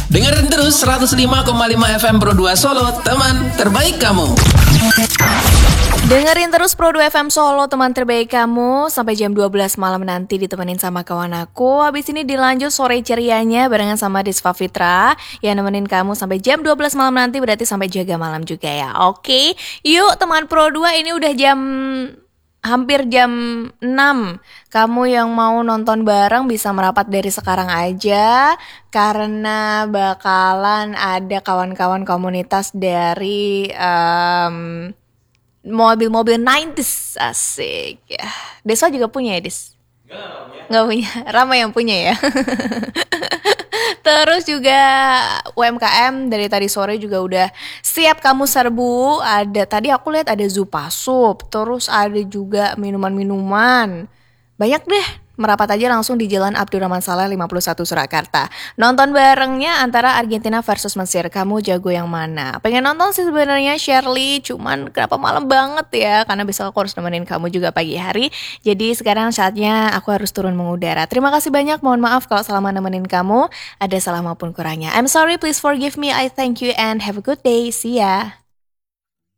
Dengerin terus 105,5 FM Pro 2 Solo, teman terbaik kamu. Dengerin terus Pro 2 FM Solo, teman terbaik kamu. Sampai jam 12 malam nanti ditemenin sama kawan aku. Habis ini dilanjut sore cerianya barengan sama Disva Fitra yang nemenin kamu sampai jam 12 malam nanti, berarti sampai jaga malam juga ya. Oke, yuk teman Pro 2, ini udah hampir jam 6. Kamu yang mau nonton bareng bisa merapat dari sekarang aja, karena bakalan ada kawan-kawan komunitas dari mobil-mobil 90s. Asik ya. Desa juga punya ya, Des? Nggak punya. Rama yang punya ya. Terus juga UMKM dari tadi sore juga udah siap kamu serbu. Tadi aku lihat ada Zupa Sup, terus ada juga minuman-minuman. Banyak deh. Merapat aja langsung di Jalan Abdurrahman Saleh 51 Surakarta. Nonton barengnya antara Argentina versus Mesir. Kamu jago yang mana? Pengen nonton sih sebenarnya Shirley, cuman kenapa malam banget ya? Karena besok aku harus nemenin kamu juga pagi hari. Jadi sekarang saatnya aku harus turun mengudara. Terima kasih banyak, mohon maaf kalau selama nemenin kamu ada salah maupun kurangnya. I'm sorry, please forgive me, I thank you and have a good day. See ya.